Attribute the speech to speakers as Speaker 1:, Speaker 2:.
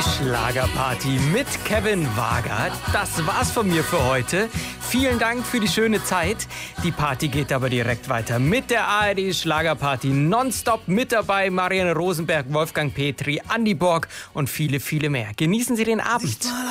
Speaker 1: Schlagerparty mit Kevin Wager. Das war's von mir für heute. Vielen Dank für die schöne Zeit. Die Party geht aber direkt weiter mit der ARD Schlagerparty nonstop. Mit dabei Marianne Rosenberg, Wolfgang Petri, Andi Borg und viele, viele mehr. Genießen Sie den Abend.